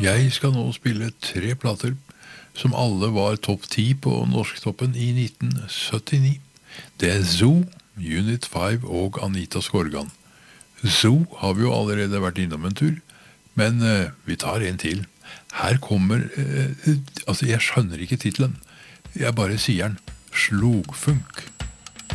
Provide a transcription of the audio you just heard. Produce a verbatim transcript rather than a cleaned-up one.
Jeg skal nå spille tre plater som alle var topp ti på Norsktoppen i nitten syttini. Det er Zoo, Unit fem og Anita Skorgan. Zoo har vi jo allerede vært innom en tur, men uh, vi tar en til. Her kommer, uh, altså jeg skjønner ikke titlen, jeg bare sier den, Slogfunk.